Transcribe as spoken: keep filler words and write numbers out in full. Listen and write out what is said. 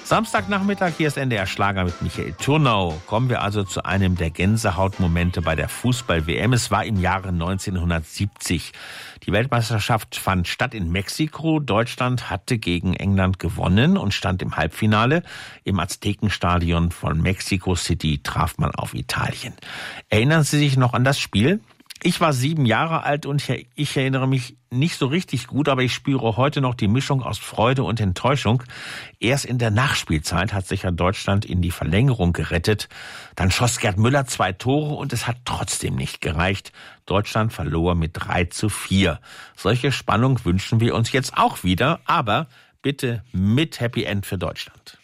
Samstagnachmittag, hier ist N D R Schlager mit Michael Turnau. Kommen wir also zu einem der Gänsehautmomente bei der Fußball-W M. Es war im Jahre neunzehnhundertsiebzig. Die Weltmeisterschaft fand statt in Mexiko. Deutschland hatte gegen England gewonnen und stand im Halbfinale. Im Aztekenstadion von Mexico City traf man auf Italien. Erinnern Sie sich noch an das Spiel? Ich war sieben Jahre alt und ich erinnere mich nicht so richtig gut, aber ich spüre heute noch die Mischung aus Freude und Enttäuschung. Erst in der Nachspielzeit hat sich ja Deutschland in die Verlängerung gerettet. Dann schoss Gerd Müller zwei Tore und es hat trotzdem nicht gereicht. Deutschland verlor mit drei zu vier. Solche Spannung wünschen wir uns jetzt auch wieder, aber bitte mit Happy End für Deutschland.